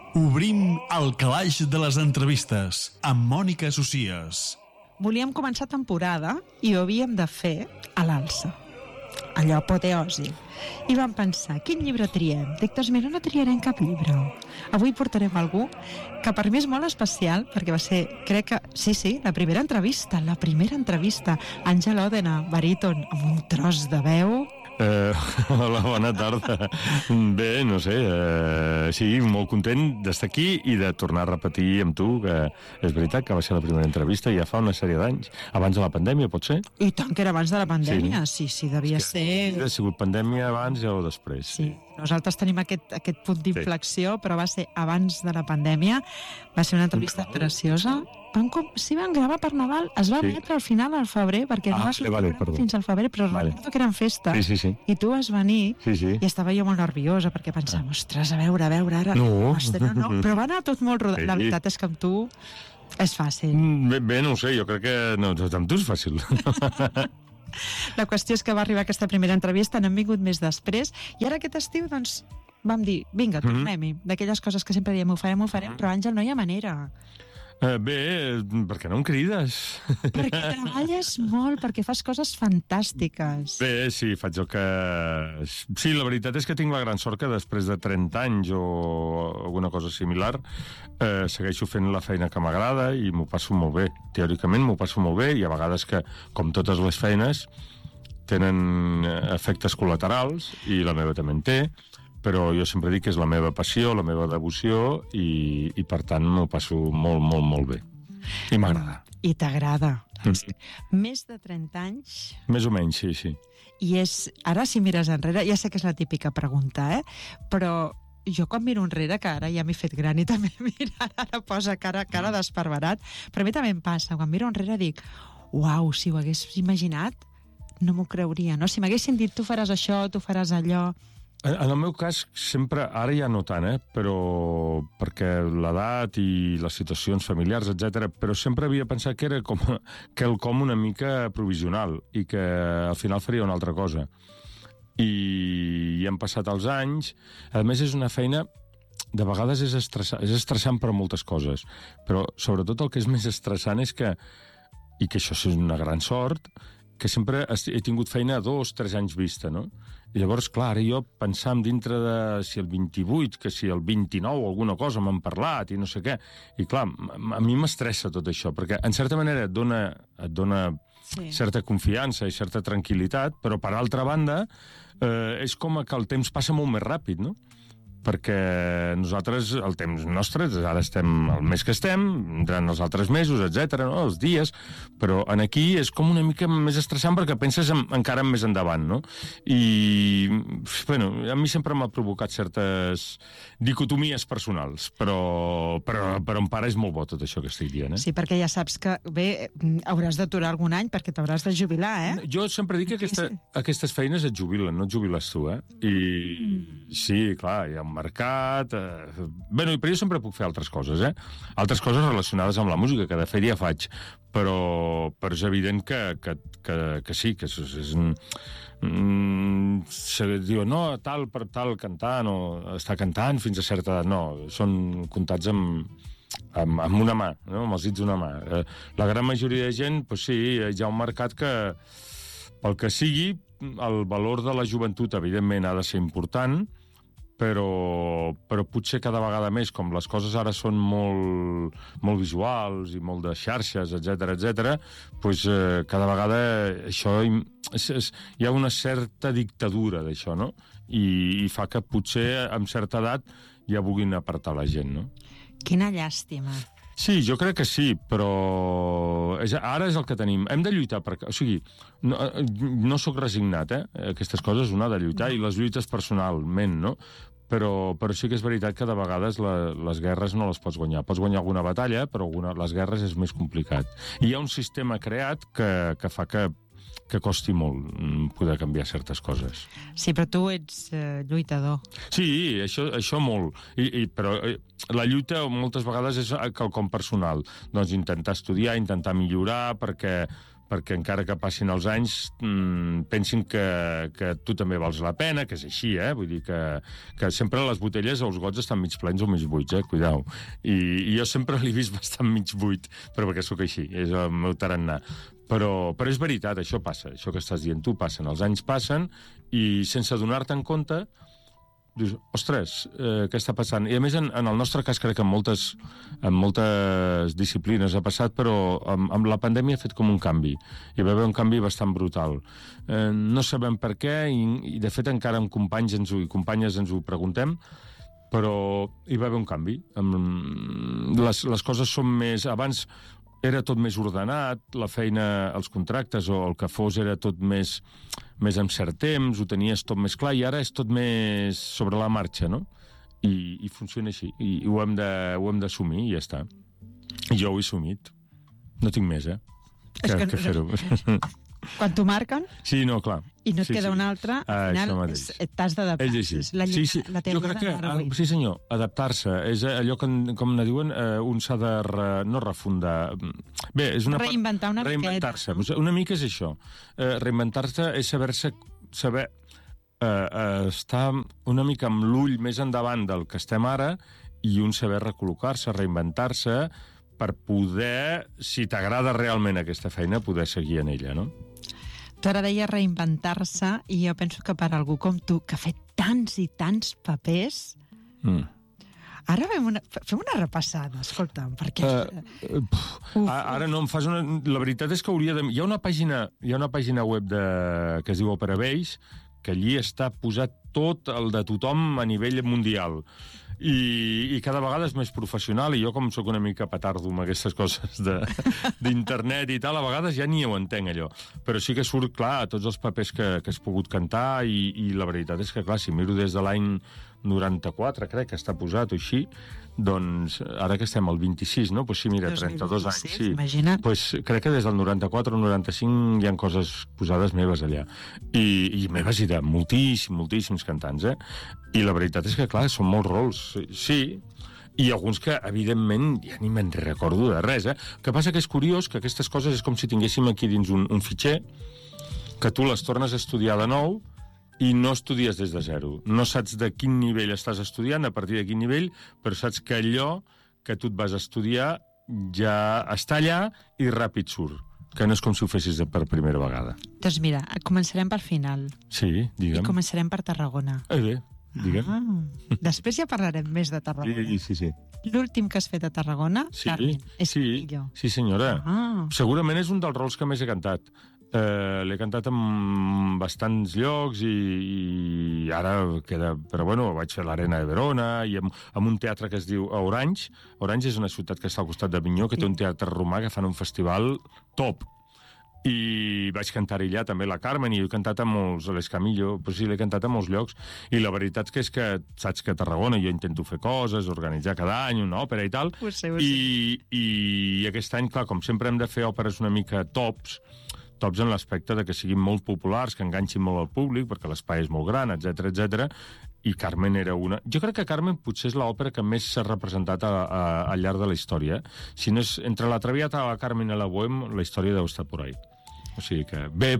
Obrim el calaix de les entrevistes amb Mònica Socias. Volíem començar temporada i ho havíem de fer a l'alça. Allò, apoteosi. I vam pensar, quin llibre triem? Dic, doncs mira, no triarem cap llibre. Avui portarem algú que per mi és molt especial, perquè va ser, crec que, sí, la primera entrevista. Àngel Òdena, baríton, amb un tros de veu. Hola, bona tarda. Bé, no sé, sí, molt content d'estar aquí i de tornar a repetir amb tu, que és veritat que va ser la primera entrevista ja fa una sèrie d'anys. Abans de la pandèmia, pot ser? I tant que era abans de la pandèmia, sí, devia ser... Ha sigut pandèmia abans o després. Sí, nosaltres tenim aquest punt d'inflexió, però va ser abans de la pandèmia. Va ser una entrevista preciosa. Vam gravar per Nadal, es va emetre al final al febrer, perquè no va sortir fins al febrer, però recordo que eren festes. Sí. I tu vas venir i estava jo molt nerviosa, perquè pensava, ostres, a veure, ara... No, però va anar tot molt rodat. La veritat és que amb tu és fàcil. Bé, no ho sé, jo crec que amb tu és fàcil. La qüestió és que va arribar aquesta primera entrevista, n'hem vingut més després, i ara aquest estiu, doncs, vam dir, vinga, tornem-hi. D'aquelles coses que sempre diem, ho farem, però Àngel, no hi ha manera. Bé, per què no em crides? Perquè treballes molt, perquè fas coses fantàstiques. Bé, sí, faig el que... Sí, la veritat és que tinc la gran sort que després de 30 anys o alguna cosa similar segueixo fent la feina que m'agrada i m'ho passo molt bé. Teòricament m'ho passo molt bé i a vegades que, com totes les feines, tenen efectes col·laterals i la meva també en té, però jo sempre dic que és la meva passió, la meva devoció i per tant m'ho passo molt, molt, molt bé. I m'agrada. I t'agrada. Més de 30 anys... Més o menys, sí. I és... Ara, si mires enrere, ja sé que és la típica pregunta, però jo quan miro enrere, que ara ja m'he fet gran i també ara posa cara d'esparverat, però a mi també em passa, quan miro enrere dic, uau, si ho hagués imaginat, no m'ho creuria, no? Si m'haguessin dit, tu faràs això, tu faràs allò... En el meu cas, sempre, ara ja no tant, però perquè l'edat i les situacions familiars, etc, però sempre havia pensat que era quelcom una mica provisional i que al final faria una altra cosa. I han passat els anys. A més, és una feina... De vegades és estressant per moltes coses, però sobretot el que és més estressant és que, i que això és una gran sort, que sempre he tingut feina a 2-3 anys vista, no? I llavors, clar, ara jo pensàvem dintre de si el 28, que si el 29 alguna cosa m'han parlat i no sé què. I clar, a mi m'estressa tot això, perquè en certa manera et dona certa confiança i certa tranquil·litat, però per altra banda és com que el temps passa molt més ràpid, no? Perquè nosaltres, el temps nostre, ara estem el mes que estem, durant els altres mesos, etc, no? Els dies, però en aquí és com una mica més estressant perquè penses encara més endavant, no? I, bueno, a mi sempre m'ha provocat certes dicotomies personals, però en part és molt bo tot això que estic dient, Sí, perquè ja saps que, bé, hauràs d'aturar algun any perquè t'hauràs de jubilar, Jo sempre dic que aquestes feines et jubilen, no et jubiles tu, I sí, clar, hi ha un mercat... Però jo sempre puc fer altres coses, Altres coses relacionades amb la música, que de fet ja faig, però és evident que sí, que és se diu, no, tal per tal cantant, o està cantant fins a certa edat, no, són comptats amb una mà, no? Amb els dits d'una mà. La gran majoria de gent, doncs sí, hi ha un mercat que, pel que sigui, el valor de la joventut, evidentment, ha de ser important, però potser cada vegada més, com les coses ara són molt visuals i molt de xarxes, etc, doncs cada vegada això hi ha una certa dictadura d'això, no? I fa que potser amb certa edat ja vulguin apartar la gent, no? Quina llàstima. Sí, jo crec que sí, però ara és el que tenim. Hem de lluitar, o sigui, no sóc resignat, aquestes coses una ha de lluitar, i les lluites personalment, no? Però sí que és veritat que de vegades les guerres no les pots guanyar. Pots guanyar alguna batalla, però les guerres és més complicat. I hi ha un sistema creat que fa que costi molt poder canviar certes coses. Sí, però tu ets lluitador. Sí, això molt. Però la lluita moltes vegades és quelcom personal. Doncs intentar estudiar, intentar millorar, perquè perquè encara que passin els anys pensin que tu també vals la pena, que és així, vull dir que sempre les botelles o els gots estan mig plens o mig buits, cuidao. I jo sempre l'he vist bastant mig buit, però perquè sóc així, és el meu tarannà. Però és veritat, això passa, això que estàs dient tu passen, els anys passen i sense donar-te en compte dius, ostres, què està passant? I a més, en el nostre cas, crec que en moltes disciplines ha passat, però amb la pandèmia ha fet com un canvi. Hi va haver un canvi bastant brutal. No sabem per què, i de fet encara amb companys i companyes ens ho preguntem, però hi va haver un canvi. Les coses són més... Abans era tot més ordenat, la feina, els contractes o el que fos era tot més amb cert temps, ho tenies tot més clar, i ara és tot més sobre la marxa, no? I funciona així. I ho hem d'assumir i ja està. I jo ho he assumit. No tinc més, que fer-ho. Quan t'ho marquen... Sí, no, clar. I no et queda una altra, al final t'has d'adaptar. És així. Jo crec que, sí senyor, adaptar-se. És allò que, com ne diuen, un s'ha de no refundar. Bé, és una... Reinventar una miqueta. Reinventar-se. Una mica és això. Reinventar-se és saber estar una mica amb l'ull més endavant del que estem ara i un saber recol·locar-se, reinventar-se per poder, si t'agrada realment aquesta feina, poder seguir en ella, no? Tu ara deies reinventar-se i jo penso que per algú com tu, que ha fet tants i tants papers... Ara fem una repassada, escolta'm, perquè... Ara no em fas una... La veritat és que hauria de... Hi ha una pàgina web que es diu Opera Base, que allí està posat tot el de tothom a nivell mundial. I cada vegada és més professional, i jo, com sóc una mica petardo amb aquestes coses d'internet i tal, a vegades ja ni ho entenc, allò. Però sí que surt, clar, tots els papers que has pogut cantar, i la veritat és que, clar, si miro des de l'any 94, crec que està posat o així, doncs ara que estem al 26, no? Doncs sí, mira, 32 anys. Sí. Imagina't. Doncs crec que des del 94 al 95 hi ha coses posades meves allà. I meves i de moltíssims cantants, I la veritat és que, clar, són molts rols, sí, i alguns que, evidentment, ja ni me'n recordo de res, El que passa que és curiós que aquestes coses és com si tinguéssim aquí dins un fitxer, que tu les tornes a estudiar de nou, i no estudies des de zero. No saps de quin nivell estàs estudiant, a partir de quin nivell, però saps que allò que tu et vas estudiar ja està allà i ràpid surt. Que no és com si ho fessis per primera vegada. Doncs mira, començarem pel final. Sí, digue'm. I començarem per Tarragona. Bé, digue'm. Després ja parlarem més de Tarragona. Sí. L'últim que has fet a Tarragona, Carmen, és Camillo. Sí, senyora. Segurament és un dels rols que més he cantat. L'he cantat en bastants llocs i ara queda... Però bueno, vaig fer l'Arena de Verona i en un teatre que es diu Orange. Orange és una ciutat que està al costat d'Avinyó, que té un teatre romà que fan un festival top. I vaig cantar allà també la Carmen, i he cantat a molts, a l'Escamillo, però sí, l'he cantat a molts llocs. I la veritat és que saps que a Tarragona jo intento fer coses, organitzar cada any una òpera i tal. Ho sé. I aquest any, clar, com sempre hem de fer òperes una mica tops en l'aspecte de que siguin molt populars, que enganxin molt al públic, perquè l'espai és molt gran, etc. I Carmen era una... Jo crec que Carmen potser és l'òpera que més s'ha representat al llarg de la història. Si no és entre la Traviata, la Carmen i la Bohème, la història deu estar por ahí. O sigui que... Bé.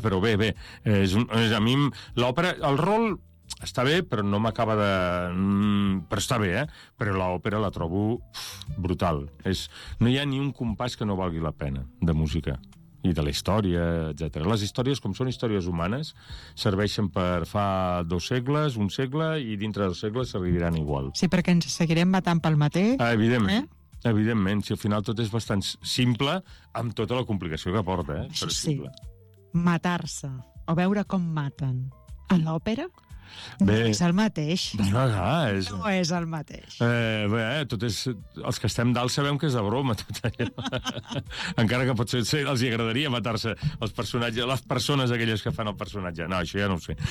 A mi l'òpera... El rol està bé, però no m'acaba de... Però està bé, Però l'òpera la trobo brutal. No hi ha ni un compàs que no valgui la pena, de música. I de la història, etc. Les històries, com són històries humanes, serveixen per fa 2 segles, un segle, i dintre dels segles serviran igual. Sí, perquè ens seguirem matant pel mateix. Evidentment. Evidentment, si al final tot és bastant simple, amb tota la complicació que porta, Això sí, matar-se, o veure com maten. A l'òpera? No és el mateix. No és el mateix. Tot és... Els que estem dalt sabem que és de broma, tot allò. Encara que potser els agradaria matar-se els personatges, les persones aquelles que fan el personatge. No, això ja no ho sé.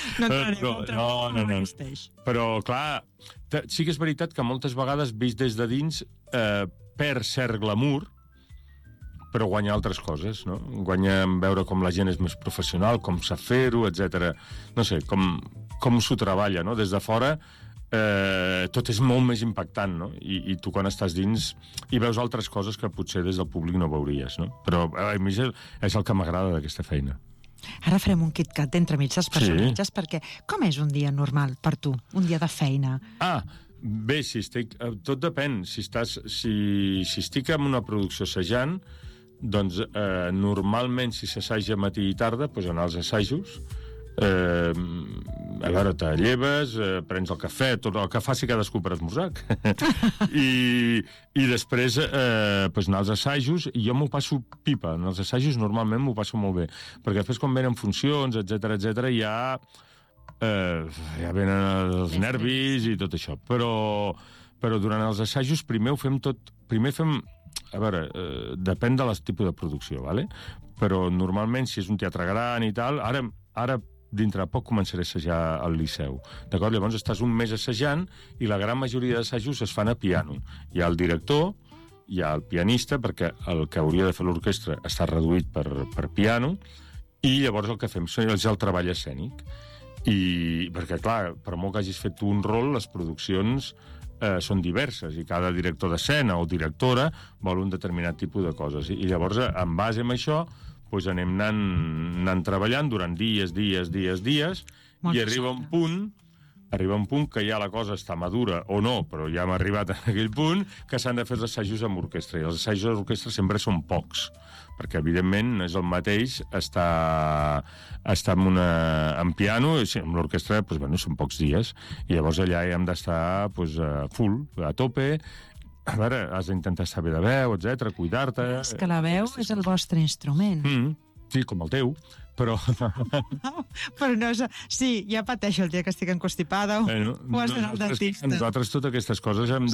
No. Però, clar, sí que és veritat que moltes vegades, vist des de dins, perd cert glamour, però guanya altres coses, no? Guanya en veure com la gent és més professional, com sap fer-ho, etc. No sé, com s'ho treballa, no? Des de fora tot és molt més impactant, no? I tu quan estàs dins hi veus altres coses que potser des del públic no veuries, no? Però a mi és el que m'agrada d'aquesta feina. Ara farem un KitKat d'entremig dels personatges, perquè com és un dia normal per tu, un dia de feina? Bé, tot depèn. Si estic en una producció assajant, doncs normalment si s'assaja matí i tarda, doncs anar als assajos, a veure, te lleves, prens el cafè, tot el que faci cadascú per esmorzar, i després anar als assajos, i jo m'ho passo pipa. En els assajos normalment m'ho passo molt bé, perquè després quan venen funcions, etc ja venen els nervis i tot això. Però durant els assajos primer fem... A veure, depèn de tipus de producció, ¿vale? Però normalment, si és un teatre gran i tal... Ara dintre de poc començaré a assajar al Liceu. D'acord? Llavors estàs un mes assajant i la gran majoria d'assajos es fan a piano. Hi ha el director, hi ha el pianista, perquè el que hauria de fer l'orquestra està reduït per piano, i llavors el que fem és el treball escènic. Perquè, clar, per molt que hagis fet tu un rol, les produccions són diverses, i cada director d'escena o directora vol un determinat tipus de coses. I llavors, en base a això, doncs anem anant treballant durant dies, i arriba un punt que ja la cosa està madura o no, però ja hem arribat a aquell punt que s'han de fer els assajos amb orquestra, i els assajos amb orquestra sempre són pocs, perquè evidentment no és el mateix estar en piano, amb l'orquestra són pocs dies, i llavors allà hi hem d'estar full, a tope. A veure, has d'intentar estar bé de veu, etc, cuidar-te... És que la veu és el vostre instrument. Sí, com el teu, però... Però no... Sí, ja pateixo el dia que estic encostipada o has d'anar al dentista. Nosaltres totes aquestes coses hem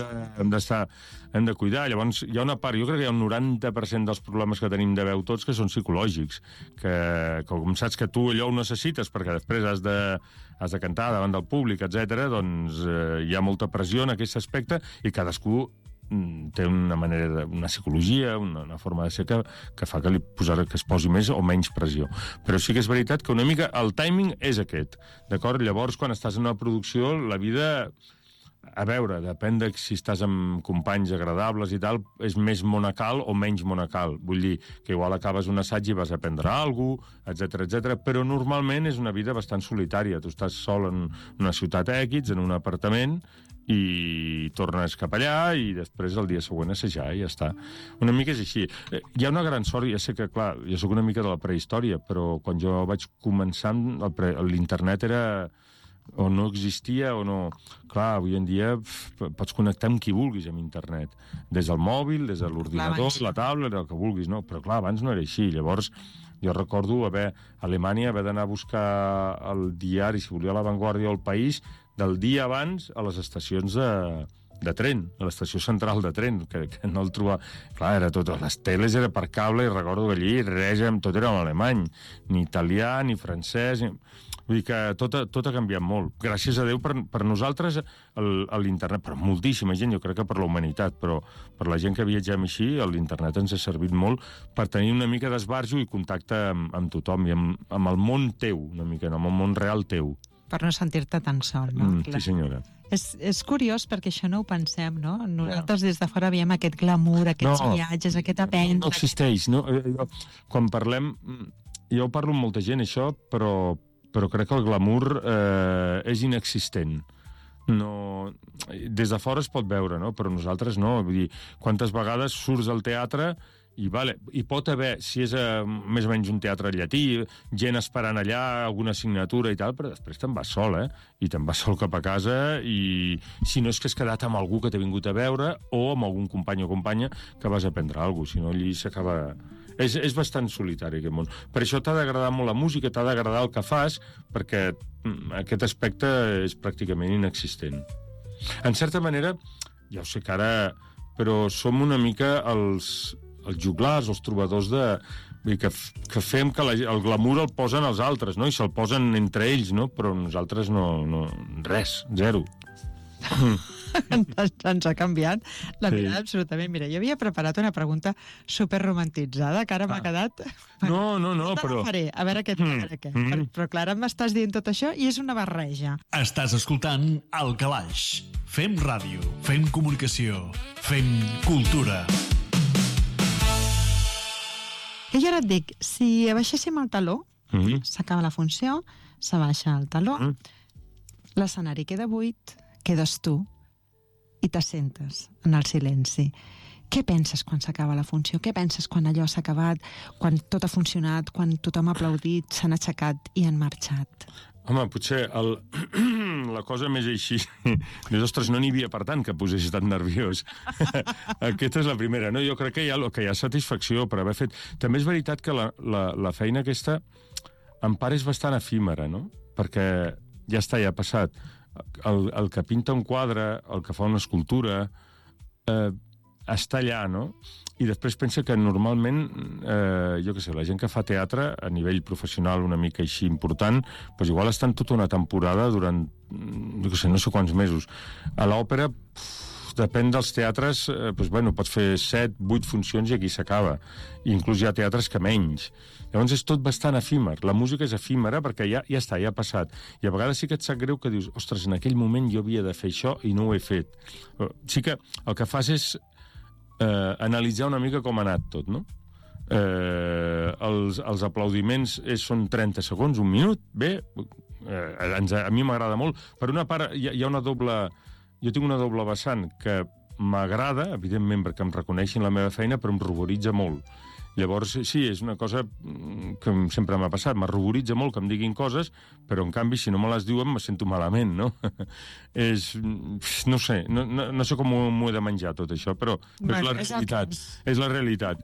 de cuidar. Llavors, hi ha una part, jo crec que hi ha un 90% dels problemes que tenim de veu tots que són psicològics, que com saps que tu allò ho necessites perquè després has de cantar davant del públic, etc, doncs hi ha molta pressió en aquest aspecte i cadascú té una manera, una psicologia, una forma de ser que fa que es posi més o menys pressió. Però sí que és veritat que una mica el timing és aquest, d'acord? Llavors, quan estàs en una producció, la vida... A veure, depèn de si estàs amb companys agradables i tal, és més monacal o menys monacal. Vull dir que igual acabes un assaig i vas a aprendre alguna cosa, etc, però normalment és una vida bastant solitària. Tu estàs sol en una ciutat X, en un apartament, i tornes cap allà i després el dia següent assajar i ja està. Una mica és així. Hi ha una gran sort, ja sé que, clar, jo sóc una mica de la prehistòria, però quan jo vaig començar, l'internet era... o no existia o no... Clar, avui en dia pots connectar amb qui vulguis amb internet. Des del mòbil, des de l'ordinador, la taula, el que vulguis, no? Però clar, abans no era així. Llavors, jo recordo a Alemanya haver d'anar a buscar el diari, si volia La Vanguardia o El País, del dia abans a les estacions de tren, a l'estació central de tren, que no el trobava... Clar, era tot... Les teles era per cable i recordo que allí tot era en alemany. Ni italià, ni francès... Vull dir que tot ha canviat molt. Gràcies a Déu per nosaltres l'internet, per moltíssima gent, jo crec que per la humanitat, però per la gent que viatgem així, l'internet ens ha servit molt per tenir una mica d'esbarjo i contacte amb tothom i amb el món teu, una mica, amb el món real teu. Per no sentir-te tan sol, no? Sí, senyora. És curiós perquè això no ho pensem, no? Nosaltres des de fora veiem aquest glamour, aquests viatges, aquest aprendre... No existeix, no? Quan parlem... Jo parlo amb molta gent, això, però crec que el glamour és inexistent. No... Des de fora es pot veure, no? Però nosaltres no. Vull dir, quantes vegades surts al teatre i pot haver, si és més o menys un teatre llatí, gent esperant allà, alguna assignatura i tal, però després te'n vas sol, I te'n vas sol cap a casa i si no és que has quedat amb algú que t'ha vingut a veure o amb algun company o companya que vas a aprendre alguna cosa, si no allí s'acaba... És bastant solitari aquest món. Per això t'ha d'agradar molt la música, t'ha d'agradar el que fas, perquè aquest aspecte és pràcticament inexistent. En certa manera, ja ho sé que ara... Però som una mica els joglars, els trobadors que fem que el glamour el posen els altres, no? I se'l posen entre ells, no? Però nosaltres no... Res, zero. ens ha canviat la mirada absolutament. Mira, jo havia preparat una pregunta superromantitzada, que ara m'ha quedat... No, però... La faré, a veure què. Però clar, ara m'estàs dient tot això i és una barreja. Estàs escoltant El Calaix. Fem ràdio, fem comunicació, fem cultura. I ara et dic, si abaixéssim el taló, s'acaba la funció, s'abaixa el taló, l'escenari queda buit, quedes tu i t'assentes en el silenci. Què penses quan s'acaba la funció? Què penses quan allò s'ha acabat, quan tot ha funcionat, quan tothom ha aplaudit, s'han aixecat i han marxat? Home, potser la cosa més així... Dius, ostres, no n'hi havia per tant que posés tan nerviós. Aquesta és la primera, no? Jo crec que hi ha satisfacció per haver fet... També és veritat que la feina aquesta en part és bastant efímera, no? Perquè ja està, ja ha passat. El que pinta un quadre, el que fa una escultura, està allà, no? I després pensa que normalment, jo què sé, la gent que fa teatre a nivell professional una mica així important, doncs igual estan tota una temporada durant, jo què sé, no sé quants mesos. A l'òpera, depèn dels teatres, doncs, bueno, pots fer 7, 8 funcions i aquí s'acaba. I inclús hi ha teatres que menys. Llavors és tot bastant efímer. La música és efímera perquè ja està, ja ha passat. I a vegades sí que et sap greu que dius, ostres, en aquell moment jo havia de fer això i no ho he fet. Sí que el que fas és analitzar una mica com ha anat tot, no? Els aplaudiments són 30 segons, un minut, bé, a mi m'agrada molt. Per una part, hi ha una doble... Jo tinc una doble vessant que m'agrada, evidentment, perquè em reconeixin la meva feina, però em ruboritza molt. Llavors, sí, és una cosa que sempre m'ha passat. Me ruboritza molt que em diguin coses, però, en canvi, si no me les diuen, me sento malament, no? No sé, no sé com m'ho he de menjar, tot això, però és la realitat. És la realitat.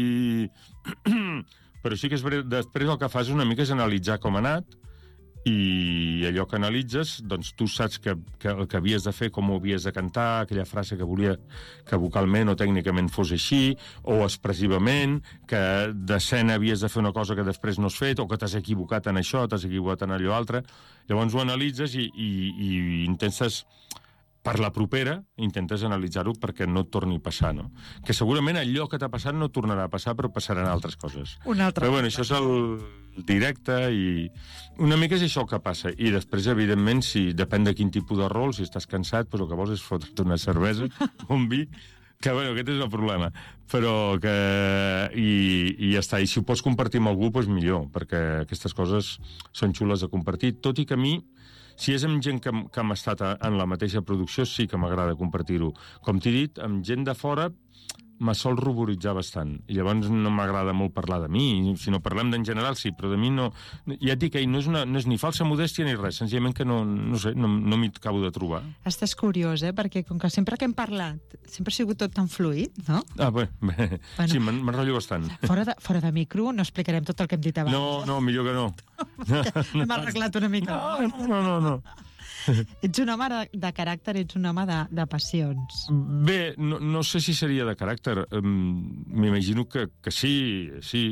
Però sí que després el que fas una mica és analitzar com ha anat, i allò que analitzes, doncs tu saps que el que havies de fer, com ho havies de cantar, aquella frase que volia que vocalment o tècnicament fos així, o expressivament, que d'escena havies de fer una cosa que després no has fet, o que t'has equivocat en això, t'has equivocat en allò altre. Llavors ho analitzes i intentes... Per la propera, intentes analitzar-ho perquè no et torni a passar, no? Que segurament allò que t'ha passat no tornarà a passar, però passaran altres coses. Però bueno, això és el directe i... Una mica és això el que passa. I després, evidentment, si depèn de quin tipus de rol, si estàs cansat, doncs el que vols és fotre't una cervesa, un vi, que, bueno, aquest és el problema. Però que... I ja està. I si ho pots compartir amb algú, doncs millor, perquè aquestes coses són xules de compartir. Tot i que a mi... Si és amb gent que hem estat en la mateixa producció, sí que m'agrada compartir-ho. Com t'he dit, amb gent de fora me sol ruboritzar bastant. I llavors no m'agrada molt parlar de mi. Si no parlem d'en general, sí, però de mi no... Ja et dic, no és ni falsa modèstia ni res, senzillament que no sé, no m'hi acabo de trobar. Estàs curiós, perquè com que sempre que hem parlat sempre ha sigut tot tan fluid, no? Ah, bé. Bueno, sí, m'enrotllo bastant. Fora de micro no explicarem tot el que hem dit abans. No, millor que no. M'ha arreglat una mica. No. Ets un home de caràcter, ets un home de passions. Bé, no sé si seria de caràcter. M'imagino que sí.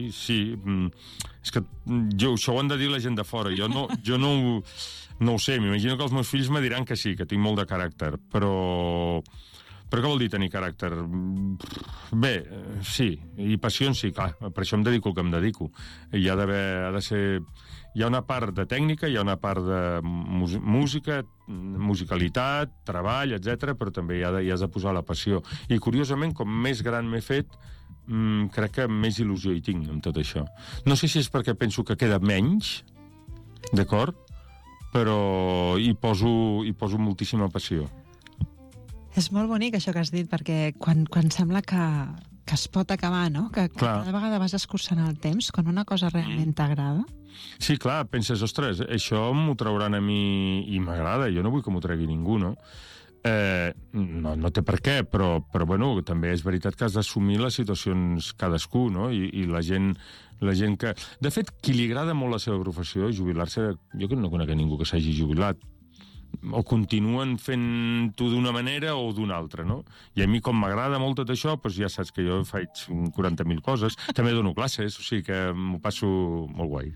És que això ho han de dir la gent de fora. Jo no ho sé. M'imagino que els meus fills me diran que sí, que tinc molt de caràcter. Però què vol dir tenir caràcter? Bé, sí. I passions, sí, clar. Per això em dedico el que em dedico. Hi ha de ser... Hi ha una part de tècnica, hi ha una part de música, musicalitat, treball, etc, però també hi has de posar la passió. I, curiosament, com més gran m'he fet, crec que més il·lusió hi tinc amb tot això. No sé si és perquè penso que queda menys, d'acord? Però hi poso moltíssima passió. És molt bonic això que has dit, perquè quan sembla que es pot acabar, no? Que cada vegada vas escurçant el temps, quan una cosa realment t'agrada. Sí, clar, penses, ostres, això m'ho trauran a mi i m'agrada, jo no vull que m'ho tregui ningú, no? No té per què, però bueno, també és veritat que has d'assumir les situacions cadascú, no? I la gent que... De fet, qui li agrada molt la seva professió, jubilar-se, jo no conec ningú que s'hagi jubilat, o continuen fent-ho d'una manera o d'una altra, no? I a mi, com m'agrada molt tot això, doncs ja saps que jo faig 40.000 coses. També dono classes, o sigui que m'ho passo molt guai.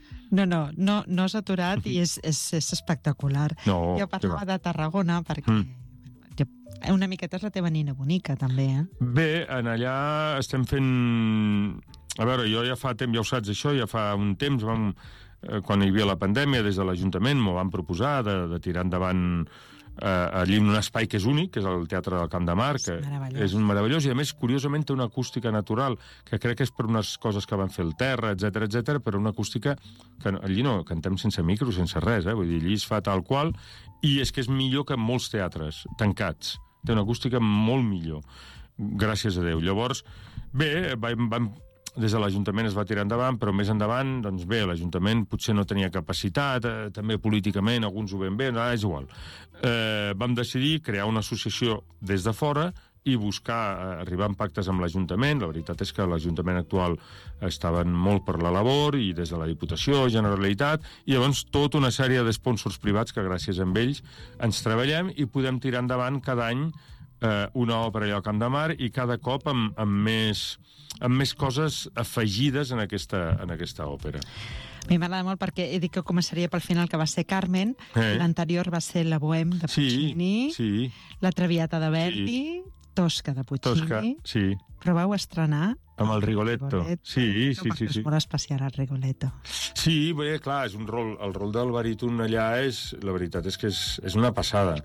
No has aturat i és espectacular. No, jo parlava de Tarragona perquè que una miqueta és la teva nina bonica, també, eh? Bé, en allà estem fent... A veure, jo ja fa temps, ja ho saps això, ja fa un temps, quan hi havia la pandèmia, des de l'Ajuntament m'ho van proposar de tirar endavant allí en un espai que és únic, que és el Teatre del Camp de Mar, que és un meravellós, i a més, curiosament, té una acústica natural, que crec que és per unes coses que van fer el terra, etc, però una acústica que allí no cantem sense micro, sense res, vull dir, allí es fa tal qual, i és que és millor que en molts teatres tancats. Té una acústica molt millor, gràcies a Déu. Llavors, bé, des de l'Ajuntament es va tirar endavant, però més endavant, doncs bé, l'Ajuntament potser no tenia capacitat, també políticament, alguns ho ven bé, no, és igual. Vam decidir crear una associació des de fora i buscar, arribar en pactes amb l'Ajuntament. La veritat és que l'Ajuntament actual estaven molt per la labor, i des de la Diputació, Generalitat, i llavors tota una sèrie de sponsors privats que gràcies a ells ens treballem i podem tirar endavant cada any una òpera allà al Camp de Mar, i cada cop amb més coses afegides en aquesta òpera. A mi m'agrada molt perquè he dit que començaria pel final, que va ser Carmen, l'anterior va ser la Bohème de Puccini, la Traviata de Verdi, Tosca de Puccini, però vau estrenar amb el Rigoletto. Sí. És molt especial el Rigoletto. Sí, bé, clar, és un rol, el rol del baríton allà la veritat és que és una passada.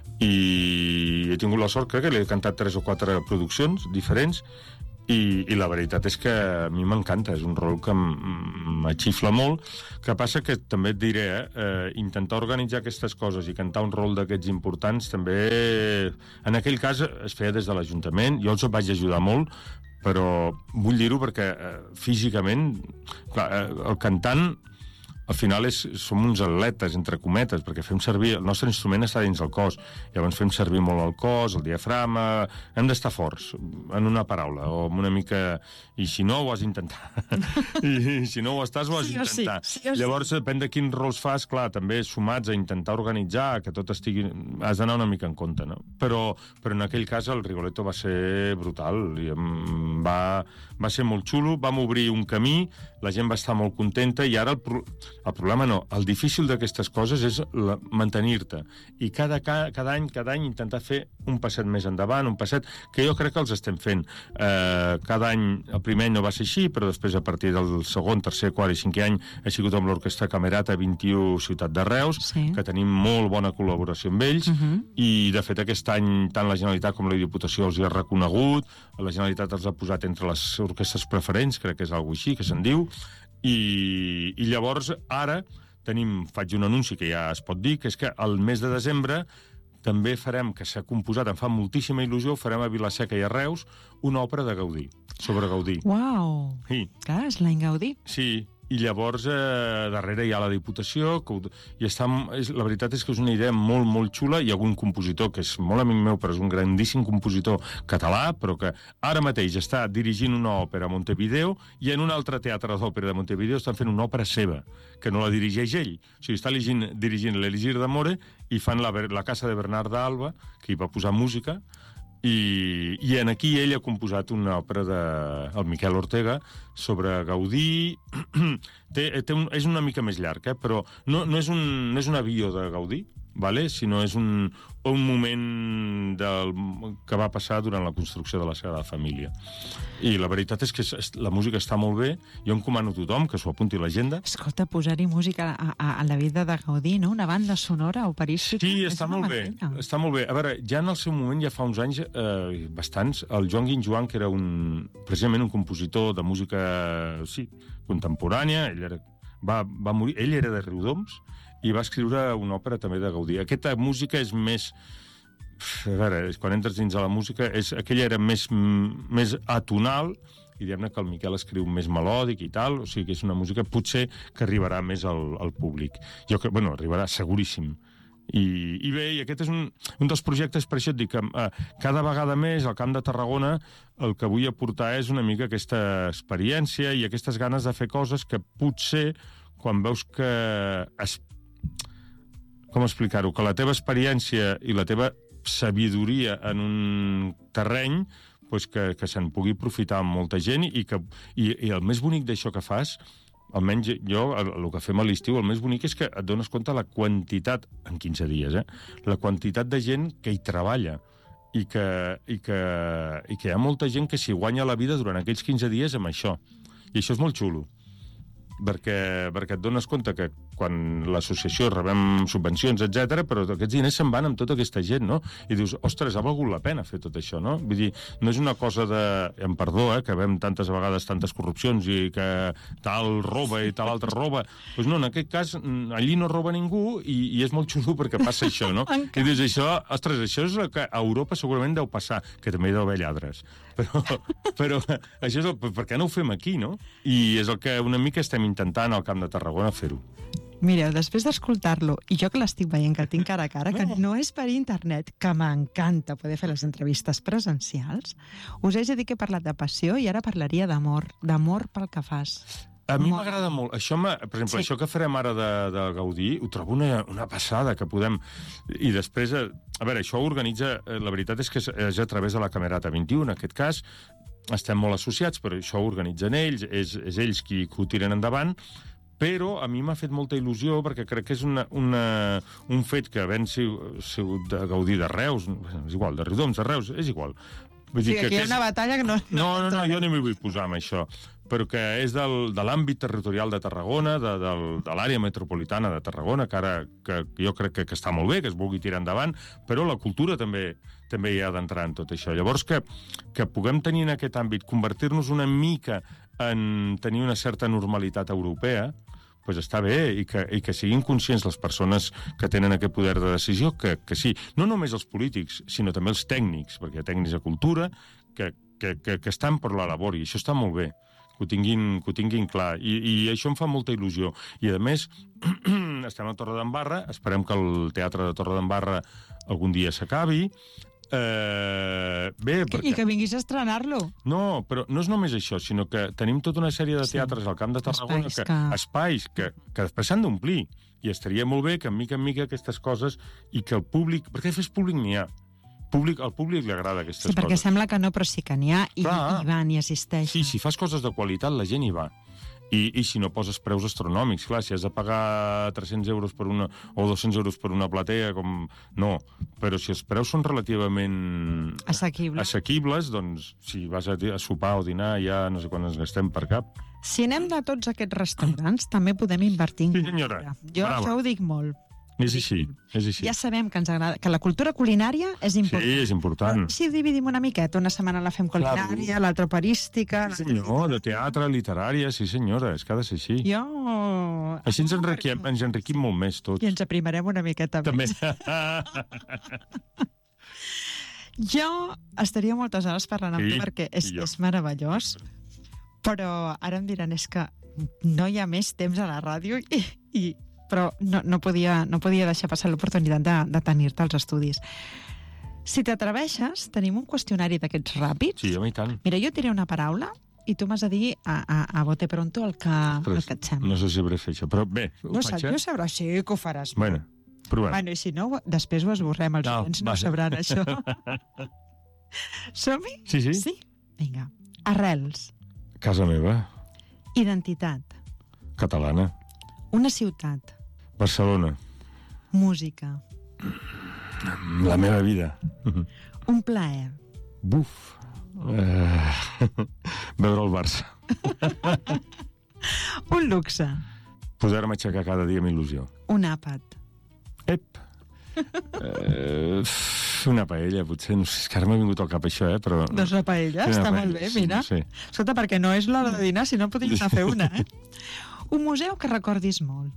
I he tingut la sort, crec que l'he cantat 3 o 4 produccions diferents, i la veritat és que a mi m'encanta, és un rol que m'axifla molt. Que passa que també et diré, intentar organitzar aquestes coses i cantar un rol d'aquests importants també, en aquell cas es feia des de l'Ajuntament, jo els vaig ajudar molt, però vull dir-ho perquè físicament, clar, el cantant al final som uns atletes, entre cometes, perquè fem servir... El nostre instrument està dins el cos. Llavors fem servir molt el cos, el diafragma... Hem d'estar forts, en una paraula, o amb una mica... I si no, ho has d'intentar. I si no ho estàs, ho has d'intentar. Llavors, depèn de quins rols fas, clar, també sumats a intentar organitzar, que tot estigui... Has d'anar una mica en compte, no? Però en aquell cas el Rigoletto va ser brutal. I va ser molt xulo, vam obrir un camí, la gent va estar molt contenta, i ara el problema no, el difícil d'aquestes coses és mantenir-te. I cada any intentar fer un passet més endavant, un passet que jo crec que els estem fent. Cada any, el primer any no va ser així, però després a partir del segon, tercer, quart i cinquè any he sigut amb l'Orquestra Camerata 21 Ciutat de Reus, que tenim molt bona col·laboració amb ells, i de fet aquest any tant la Generalitat com la Diputació els hi ha reconegut, la Generalitat els ha posat entre les orquestres preferents, crec que és alguna així, que se'n diu, i llavors ara faig un anunci que ja es pot dir, que és que el mes de desembre també farem, que s'ha composat, em fa moltíssima il·lusió, farem a Vila-seca i a Reus una òpera de Gaudí, sobre Gaudí. Uau! Sí. Clar, és l'any Gaudí. Sí, i llavors darrere hi ha la Diputació, i la veritat és que és una idea molt, molt xula. Hi ha algun compositor que és molt amic meu, però és un grandíssim compositor català, però que ara mateix està dirigint una òpera a Montevideo, i en un altre teatre d'òpera de Montevideo estan fent una òpera seva, que no la dirigeix ell. O sigui, està dirigint l'Elisir d'Amore, i fan la Casa de Bernard d'Alba, que hi va posar música, i aquí ell ha composat una òpera del Miquel Ortega sobre Gaudí. És una mica més llarg, però no és un avió de Gaudí, sinó és un moment que va passar durant la construcció de la Sagrada Família. I la veritat és que la música està molt bé. Jo encomano a tothom que s'ho apunti a l'agenda. Escolta, posar-hi música a la vida de Gaudí, no? Una banda sonora operística. Sí, està molt bé. Està molt bé. A veure, ja en el seu moment, ja fa uns anys, bastants, el Joan Guinjoan, que era precisament un compositor de música contemporània, va morir, ell era de Riudoms, i va escriure una òpera també de Gaudí. Aquesta música és més... A veure, quan entres dins de la música, aquella era més atonal, i diguem-ne que el Miquel escriu més melòdic i tal, o sigui que és una música potser que arribarà més al públic. Jo crec, arribarà seguríssim. I bé, i aquest és un dels projectes, per això et dic que cada vegada més al Camp de Tarragona el que vull aportar és una mica aquesta experiència i aquestes ganes de fer coses que potser quan veus que com explicar-ho? Que la teva experiència i la teva sabidoria en un terreny que se'n pugui aprofitar amb molta gent, i el més bonic d'això que fas almenys jo, el que fem a l'estiu, el més bonic és que et dones compte la quantitat, en 15 dies, la quantitat de gent que hi treballa i que hi ha molta gent que s'hi guanya la vida durant aquells 15 dies amb això. I això és molt xulo. Perquè et dones compte que quan l'associació rebem subvencions, etc, però aquests diners se'n van amb tota aquesta gent, no? I dius, ostres, ha valgut la pena fer tot això, no? Vull dir, no és una cosa de... Em perdó, que veiem tantes vegades tantes corrupcions i que tal roba i tal altre roba. Doncs no, en aquest cas, allí no roba ningú i és molt xulo perquè passa això, no? I dius, això, ostres, això és el que a Europa segurament deu passar, que també hi deu haver lladres. Però això és per què no ho fem aquí, no? I és el que una mica estem intentant al Camp de Tarragona fer-ho. Mireu, després d'escoltar-lo, i jo que l'estic veient, que el tinc cara a cara, que no és per internet, que m'encanta poder fer les entrevistes presencials, us haig de dir que he parlat de passió i ara parlaria d'amor pel que fas. A mi m'agrada molt. Això, per exemple, això que farem ara de Gaudí, ho trobo una passada, que podem... I després, a veure, això ho organitza... La veritat és que és a través de la Camerata 21, en aquest cas, estem molt associats, però això ho organitzen ells, és ells qui ho tiren endavant, però a mi m'ha fet molta il·lusió perquè crec que és un fet que havent sigut de Gaudí de Reus, és igual, de Riudoms, de Reus, és igual. Vull dir que aquí hi ha una batalla que no... No, jo no m'hi vull posar amb això, però que és de l'àmbit territorial de Tarragona, de l'àrea metropolitana de Tarragona, que jo crec que està molt bé, que es vulgui tirar endavant, però la cultura també hi ha d'entrar en tot això. Llavors, que puguem tenir en aquest àmbit, convertir-nos una mica en tenir una certa normalitat europea, doncs està bé, i que siguin conscients les persones que tenen aquest poder de decisió, que sí, no només els polítics, sinó també els tècnics, perquè hi ha tècnics de cultura que estan per la labor, i això està molt bé, que ho tinguin clar, i això em fa molta il·lusió. I, a més, estem a Torredembarra, esperem que el Teatre de Torredembarra algun dia s'acabi, I que vinguis a estrenar-lo. No, però no és només això, sinó que tenim tota una sèrie de teatres al Camp de Tarragona, espais que després s'han d'omplir, i estaria molt bé que, en mica aquestes coses, i que el públic... Perquè fes públic n'hi ha. Al públic li agrada aquestes coses. Sí, perquè sembla que no, però sí que n'hi ha, i van, i assisteixen. Sí, si fas coses de qualitat, la gent hi va. I si no poses preus astronòmics, clar, si has de pagar 300 euros per una, o 200 euros per una platea, com... No, però si els preus són relativament assequibles, doncs si vas a sopar o dinar ja no sé quan ens gastem per cap. Si anem de tots aquests restaurants, també podem invertir en cultura. Jo això ho dic molt. És així. Ja sabem que ens agrada, que la cultura culinària és important. Sí, és important. Si dividim una miqueta, una setmana la fem culinària, l'altra operística... Sí, senyor, de teatre, literària, sí senyora, és que ha de ser així. Així ens enriquim molt més tots. I ens aprimarem una miqueta més. També. Jo estaria moltes hores parlant amb tu perquè és meravellós, però ara em diran, és que no hi ha més temps a la ràdio però no podia deixar passar l'oportunitat de tenir-te als estudis. Si t'atreveixes, tenim un qüestionari d'aquests ràpids. Sí, home, i tant. Mira, jo diré una paraula i tu m'has de dir a bote pronto el que et sembla. No sé si hauré fet això, però bé, ho faig, No sabràs, sí que ho faràs. Bueno, provem. Bueno, i si no, després ho esborrem, els oients no sabran això. Som-hi? Sí. Vinga. Arrels. Casa meva. Identitat. Catalana. Una ciutat. Barcelona. Música. La meva vida. Un plaer. Buf. Veure el Barça. Un luxe. Poder-me aixecar cada dia amb il·lusió. Un àpat. Ep. Una paella, potser. No sé, és que ara m'ha vingut al cap això, però... Doncs la paella, està molt bé, mira. Sí. Escolta, perquè no és l'hora de dinar, si no podríem anar a fer una, Un museu que recordis molt.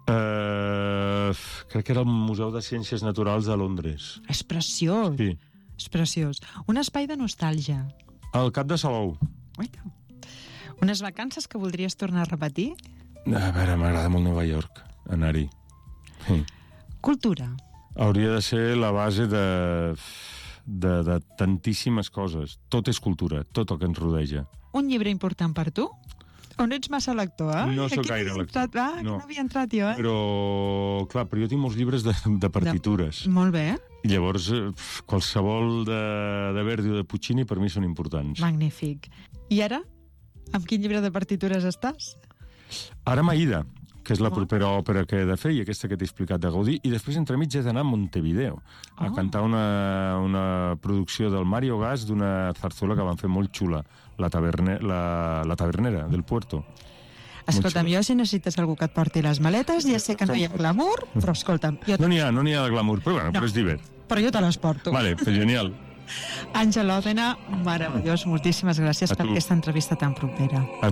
Crec que era el Museu de Ciències Naturals de Londres. És preciós. Sí. És preciós. Un espai de nostàlgia. El Cap de Salou. Unes vacances que voldries tornar a repetir? A veure, m'agrada molt Nova York, anar-hi. Sí. Cultura. Hauria de ser la base de tantíssimes coses. Tot és cultura, tot el que ens rodeja. Un llibre important per tu? On ets massa lector, No sóc gaire lector. No havia entrat jo, Però jo tinc molts llibres de partitures. Molt bé. I llavors, qualsevol de Verdi o de Puccini per mi són importants. Magnífic. I ara? Amb quin llibre de partitures estàs? Ara Maïda, que és la propera òpera que he de fer, i aquesta que t'he explicat de Gaudí, i després entremig he d'anar a Montevideo a cantar una producció del Mario Gas d'una zarzuela que van fer molt xula, la Tabernera del Puerto. Escolta'm, jo si necessites algú que et porti les maletes, ja sé que no hi ha glamour, però escolta'm... No n'hi ha de glamour, però bueno, però és divert. Però jo te les porto. Vale, genial. Àngel Òdena, meravellós, moltíssimes gràcies per aquesta entrevista tan propera.